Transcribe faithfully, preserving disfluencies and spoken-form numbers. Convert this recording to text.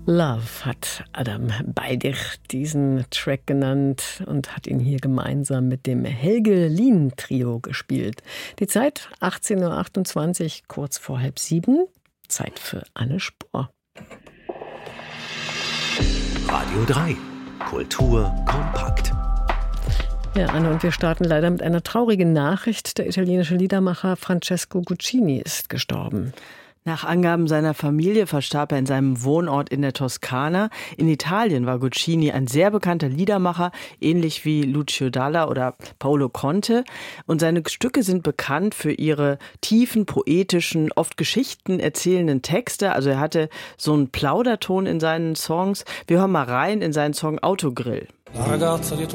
Love hat Adam Beidig diesen Track genannt und hat ihn hier gemeinsam mit dem Helge-Lien-Trio gespielt. Die Zeit achtzehn Uhr achtundzwanzig, kurz vor halb sieben. Zeit für Anne Spohr. Radio drei. Kultur kompakt. Ja, Anne, und wir starten leider mit einer traurigen Nachricht. Der italienische Liedermacher Francesco Guccini ist gestorben. Nach Angaben seiner Familie verstarb er in seinem Wohnort in der Toskana. In Italien war Guccini ein sehr bekannter Liedermacher, ähnlich wie Lucio Dalla oder Paolo Conte. Und seine Stücke sind bekannt für ihre tiefen, poetischen, oft Geschichten erzählenden Texte. Also er hatte so einen Plauderton in seinen Songs. Wir hören mal rein in seinen Song Autogrill. La ragazza dietro